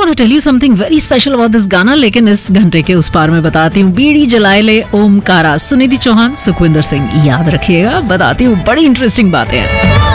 Want to tell you something very special about this गाना, लेकिन इस घंटे के उस पार में बताती हूँ। बीड़ी जलाए ले ओमकारा, सुनिधि चौहान, सुखविंदर सिंह, याद रखिएगा, बताती हूँ, बड़ी इंटरेस्टिंग बातें हैं।